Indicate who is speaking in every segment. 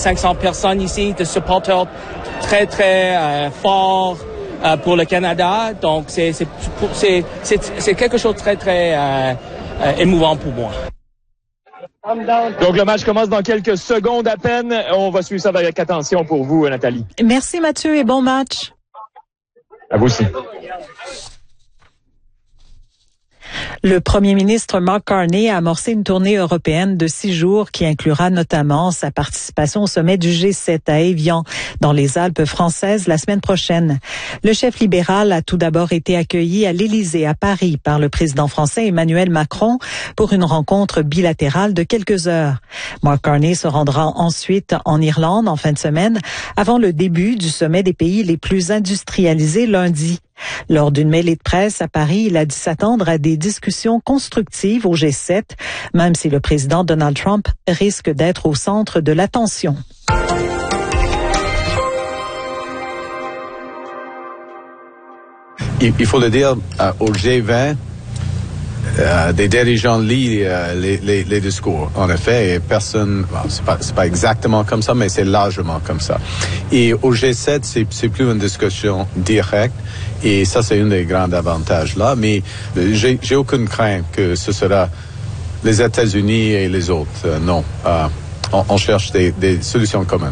Speaker 1: 500 personnes ici, des supporters très, très forts pour le Canada. Donc, c'est quelque chose de très, très émouvant pour moi.
Speaker 2: Donc, le match commence dans quelques secondes à peine. On va suivre ça avec attention pour vous, Nathalie.
Speaker 3: Merci, Mathieu, et bon match.
Speaker 2: À vous aussi.
Speaker 3: Le premier ministre Mark Carney a amorcé une tournée européenne de 6 jours qui inclura notamment sa participation au sommet du G7 à Évian, dans les Alpes françaises, la semaine prochaine. Le chef libéral a tout d'abord été accueilli à l'Élysée, à Paris, par le président français Emmanuel Macron pour une rencontre bilatérale de quelques heures. Mark Carney se rendra ensuite en Irlande en fin de semaine, avant le début du sommet des pays les plus industrialisés lundi. Lors d'une mêlée de presse à Paris, il a dit s'attendre à des discussions constructives au G7, même si le président Donald Trump risque d'être au centre de l'attention.
Speaker 4: Il faut le dire, au G20, des dirigeants lisent les discours, en effet, et personne, c'est pas exactement comme ça, mais c'est largement comme ça. Et au G7, c'est plus une discussion directe, et ça, c'est un des grands avantages là, mais j'ai aucune crainte que ce sera les États-Unis et les autres. Non, on cherche des solutions communes.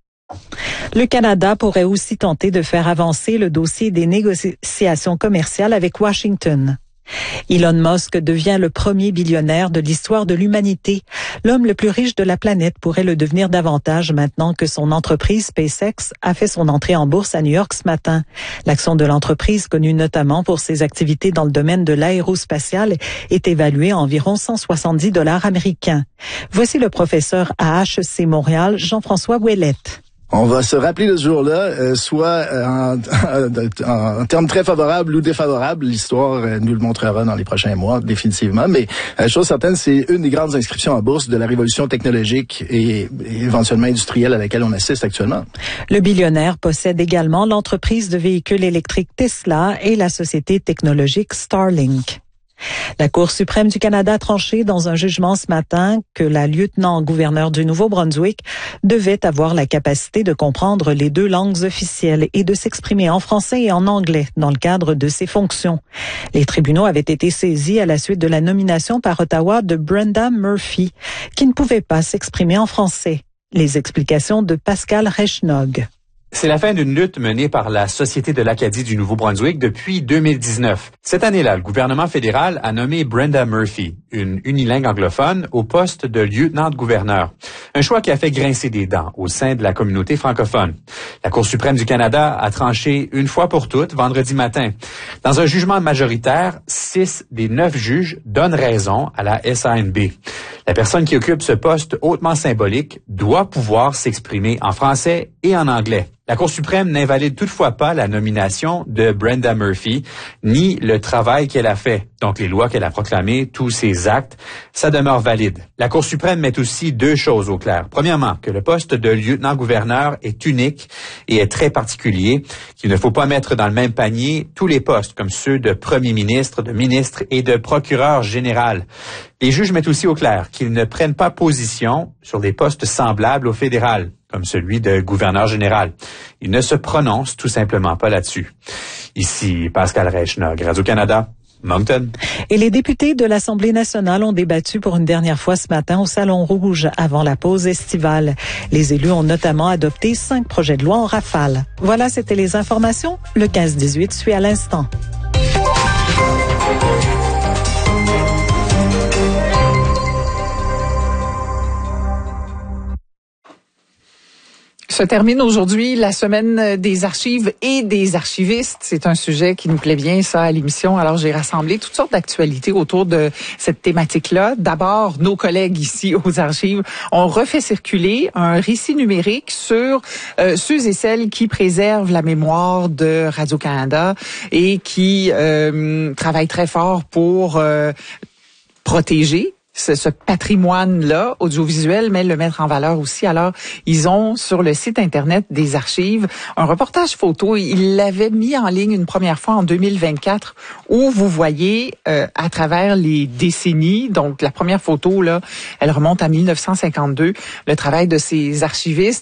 Speaker 3: Le Canada pourrait aussi tenter de faire avancer le dossier des négociations commerciales avec Washington. Elon Musk devient le premier billionnaire de l'histoire de l'humanité. L'homme le plus riche de la planète pourrait le devenir davantage maintenant que son entreprise SpaceX a fait son entrée en bourse à New York ce matin. L'action de l'entreprise, connue notamment pour ses activités dans le domaine de l'aérospatial, est évaluée à environ 170 $ américains. Voici le professeur à HEC Montréal, Jean-François Ouellette.
Speaker 5: On va se rappeler de ce jour-là, soit en termes très favorables ou défavorables. L'histoire nous le montrera dans les prochains mois, définitivement. Mais chose certaine, c'est une des grandes inscriptions en bourse de la révolution technologique et éventuellement industrielle à laquelle on assiste actuellement.
Speaker 3: Le billionnaire possède également l'entreprise de véhicules électriques Tesla et la société technologique Starlink. La Cour suprême du Canada a tranché dans un jugement ce matin que la lieutenant-gouverneure du Nouveau-Brunswick devait avoir la capacité de comprendre les 2 langues officielles et de s'exprimer en français et en anglais dans le cadre de ses fonctions. Les tribunaux avaient été saisis à la suite de la nomination par Ottawa de Brenda Murphy, qui ne pouvait pas s'exprimer en français. Les explications de Pascal Reichnog.
Speaker 6: C'est la fin d'une lutte menée par la Société de l'Acadie du Nouveau-Brunswick depuis 2019. Cette année-là, le gouvernement fédéral a nommé Brenda Murphy, une unilingue anglophone, au poste de lieutenant-gouverneur. Un choix qui a fait grincer des dents au sein de la communauté francophone. La Cour suprême du Canada a tranché une fois pour toutes vendredi matin. Dans un jugement majoritaire, 6 des 9 juges donnent raison à la SANB. La personne qui occupe ce poste hautement symbolique doit pouvoir s'exprimer en français et en anglais. La Cour suprême n'invalide toutefois pas la nomination de Brenda Murphy, ni le travail qu'elle a fait. Donc, les lois qu'elle a proclamées, tous ses actes, ça demeure valide. La Cour suprême met aussi 2 choses au clair. Premièrement, que le poste de lieutenant-gouverneur est unique et est très particulier, qu'il ne faut pas mettre dans le même panier tous les postes, comme ceux de premier ministre, de ministre et de procureur général. Les juges mettent aussi au clair qu'ils ne prennent pas position sur des postes semblables au fédéral, comme celui de gouverneur général. Ils ne se prononcent tout simplement pas là-dessus. Ici, Pascal Reichnog, Radio-Canada, Moncton.
Speaker 3: Et les députés de l'Assemblée nationale ont débattu pour une dernière fois ce matin au Salon Rouge avant la pause estivale. Les élus ont notamment adopté 5 projets de loi en rafale. Voilà, c'était les informations. Le 15-18 suit à l'instant.
Speaker 7: Se termine aujourd'hui la semaine des archives et des archivistes. C'est un sujet qui nous plaît bien, ça, à l'émission. Alors, j'ai rassemblé toutes sortes d'actualités autour de cette thématique-là. D'abord, nos collègues ici aux archives ont refait circuler un récit numérique sur ceux et celles qui préservent la mémoire de Radio-Canada et qui travaillent très fort pour protéger ce patrimoine-là, audiovisuel, mais le mettre en valeur aussi. Alors, ils ont sur le site Internet des archives un reportage photo. Ils l'avaient mis en ligne une première fois en 2024 où vous voyez à travers les décennies, donc la première photo, là, elle remonte à 1952, le travail de ces archivistes